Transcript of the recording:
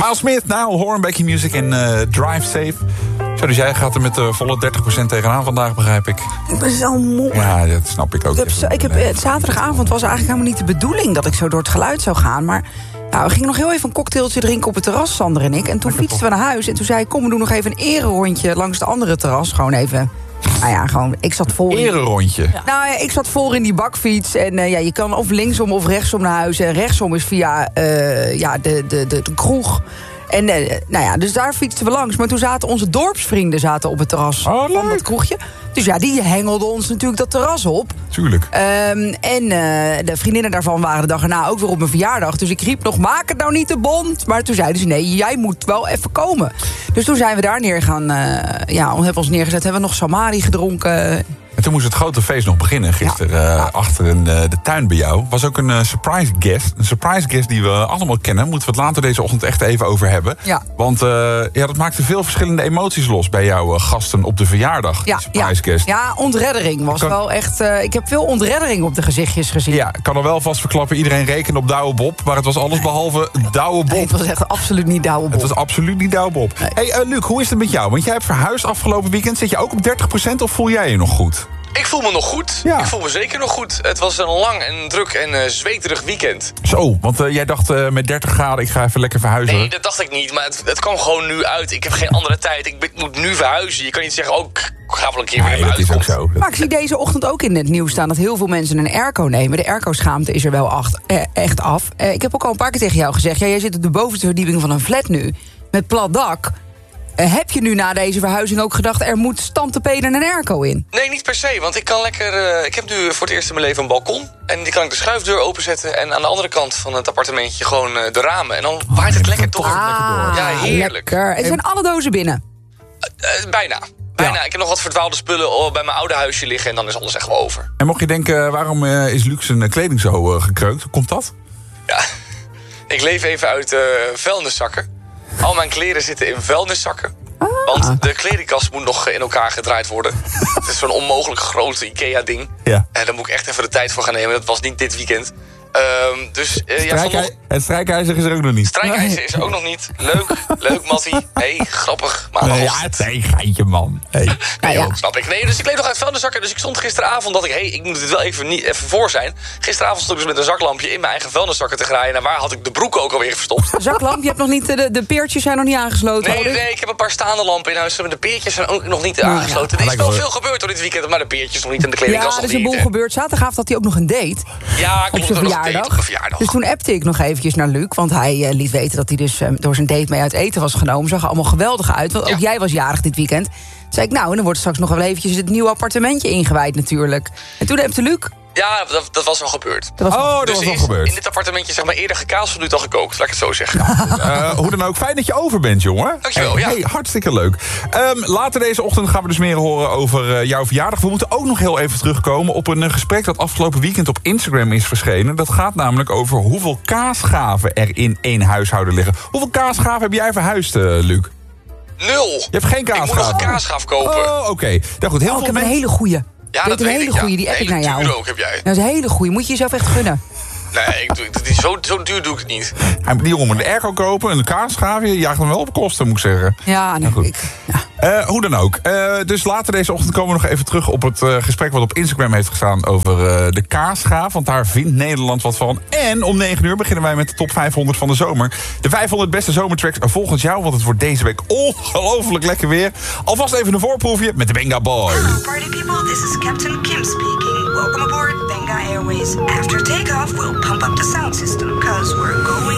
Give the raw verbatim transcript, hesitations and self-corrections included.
Miles Smith, Nile Horn, Becky Music en uh, Drive Safe. Zo, dus jij gaat er met de volle dertig procent tegenaan vandaag, begrijp ik. Ik ben zo moe. Ja, dat snap ik ook. Ik heb, zo, ik heb, het zaterdagavond was eigenlijk helemaal niet de bedoeling dat ik zo door het geluid zou gaan. Maar nou, we gingen nog heel even een cocktailtje drinken op het terras, Sander en ik. En toen fietsten we naar huis en toen zei ik, kom, we doen nog even een ererondje langs de andere terras. Gewoon even... Nou ja, gewoon, ik zat vol in... Ererondje. Ja. Nou ja, ik zat vol in die bakfiets. En uh, ja, je kan of linksom of rechtsom naar huis. En rechtsom is via uh, ja, de, de, de, de kroeg. En uh, nou ja, dus daar fietsten we langs. Maar toen zaten onze dorpsvrienden zaten op het terras oh, van dat kroegje. Dus ja, die hengelden ons natuurlijk dat terras op. Tuurlijk. Um, en uh, de vriendinnen daarvan waren de dag erna ook weer op mijn verjaardag. Dus ik riep nog, maak het nou niet te bont. Maar toen zeiden ze, nee, jij moet wel even komen. Dus toen zijn we daar neer gaan, uh, ja, hebben ons neergezet. Hebben we nog Samari gedronken. En toen moest het grote feest nog beginnen gisteren ja. uh, achter in de, de tuin bij jou. Was ook een uh, surprise guest. Een surprise guest die we allemaal kennen. Moeten we het later deze ochtend echt even over hebben. Ja. Want uh, ja, dat maakte veel verschillende emoties los bij jouw uh, gasten op de verjaardag. Ja, surprise ja. guest. Ja, ontreddering was kan... wel echt... Uh, ik heb veel ontreddering op de gezichtjes gezien. Ja, ik kan er wel vast verklappen. Iedereen rekende op Douwe Bob. Maar het was alles behalve Douwe Bob. Nee, het was echt absoluut niet Douwe Bob. Het was absoluut niet Douwe Bob. Nee. Hey, uh, Luc, hoe is het met jou? Want jij hebt verhuisd afgelopen weekend. Zit je ook op dertig procent of voel jij je nog goed? Ik voel me nog goed. Ja. Ik voel me zeker nog goed. Het was een lang en druk en uh, zweterig weekend. Zo, want uh, jij dacht uh, met dertig graden, ik ga even lekker verhuizen. Nee, dat dacht ik niet, maar het, het kwam gewoon nu uit. Ik heb geen andere tijd. Ik, ik moet nu verhuizen. Je kan niet zeggen, oh, ik ga wel een keer weer Nee, naar dat is buiten. ook zo. Maar ik zie deze ochtend ook in het nieuws staan dat heel veel mensen een airco nemen. De airco-schaamte is er wel acht, eh, echt af. Eh, ik heb ook al een paar keer tegen jou gezegd, ja, jij zit op de bovenste verdieping van een flat nu, met plat dak. Uh, heb je nu na deze verhuizing ook gedacht, er moet standtepeden en een airco in? Nee, niet per se, want ik kan lekker... Uh, ik heb nu voor het eerst in mijn leven een balkon. En die kan ik de schuifdeur openzetten. En aan de andere kant van het appartementje gewoon uh, de ramen. En dan waait het lekker toch. Ah, ja, heerlijk. Lekker. En zijn alle dozen binnen? Uh, uh, bijna. Bijna. Ja. Ik heb nog wat verdwaalde spullen bij mijn oude huisje liggen. En dan is alles echt wel over. En mocht je denken, waarom uh, is Luc zijn kleding zo uh, gekreukt? Hoe komt dat? Ja, ik leef even uit uh, vuilniszakken. Al mijn kleren zitten in vuilniszakken. Ah. Want de kledingkast moet nog in elkaar gedraaid worden. Het is zo'n onmogelijk grote IKEA-ding. Ja. En daar moet ik echt even de tijd voor gaan nemen. Dat was niet dit weekend. Um, dus, uh, ja, Strijkij- nog... Het strijkijzer is er ook nog niet. Strijkijzer is er ook nog niet. Leuk, leuk, Mattie. Hey, grappig. Maar Nee, ja, het is een geintje, man. Hey. Nee, Nou ja. joh, snap ik. Nee, dus ik leef nog uit vuilniszakken. Dus ik stond gisteravond dat ik, hé, hey, ik moet het wel even, niet, even voor zijn. Gisteravond stond ik dus met een zaklampje in mijn eigen vuilniszakken te graaien. En waar had ik de broeken ook alweer verstopt? Zaklamp, je hebt nog niet, de, de peertjes zijn nog niet aangesloten. Nee, nee, ik heb een paar staande lampen in huis. Maar de peertjes zijn ook nog niet aangesloten. Er is wel veel gebeurd door dit weekend, maar de peertjes nog niet en de Ja, kledingkast er nog is een niet. boel En- gebeurd. Zaterdagavond had hij ook nog een date Ja, op klopt, zijn er was een date op verjaardag. mijn verjaardag. Dus toen appte ik nog eventjes naar Luc. Want hij uh, liet weten dat hij dus uh, door zijn date mee uit eten was genomen. Zag er allemaal geweldig uit. Want Ja. ook jij was jarig dit weekend. Toen zei ik, nou, en dan wordt straks nog wel eventjes het nieuwe appartementje ingewijd natuurlijk. En toen appte Luc. Ja, dat, dat was wel gebeurd. Dat was Oh, dat Dus was er wel is gebeurd. in dit appartementje zeg maar eerder gekaasverduurd dan gekookt. Laat ik het zo zeggen. Uh, hoe dan ook, fijn dat je over bent, jongen. Dankjewel, hey, ja. Hey, hartstikke leuk. Um, later deze ochtend gaan we dus meer horen over uh, jouw verjaardag. We moeten ook nog heel even terugkomen op een uh, gesprek dat afgelopen weekend op Instagram is verschenen. Dat gaat namelijk over hoeveel kaasgaven er in één huishouden liggen. Hoeveel kaasgaven heb jij verhuisd, uh, Luc? Nul. Je hebt geen Ik moet nog kaasgaven? een kaasgaaf kopen. Oh, oké. Okay. Nou goed, heel Oh, ik veel heb een mensen... hele goeie. Ja, Ik dat weet een weet hele ik, ja. goeie, die app ik Hele naar jou. dure ook heb jij. Dat is een hele goeie. Moet je jezelf echt gunnen. Nee, ik doe, het is zo, zo duur doe ik het niet. Hij moet die jongen een airco kopen, een kaasgaaf. Je jaagt hem wel op kosten, moet ik zeggen. Ja, nee, goed. ik, ja. Uh, hoe dan ook. Uh, dus later deze ochtend komen we nog even terug op het uh, gesprek wat op Instagram heeft gestaan over uh, de kaasgaaf. Want daar vindt Nederland wat van. En om negen uur beginnen wij met de top vijfhonderd van de zomer. De vijfhonderd beste zomertracks volgens jou, want het wordt deze week ongelooflijk lekker weer. Alvast even een voorproefje met de Benga Boy. Hello, party people. This is Captain Kim speaking. Welcome aboard Benga Airways. After takeoff, we'll pump up the sound system, cause we're going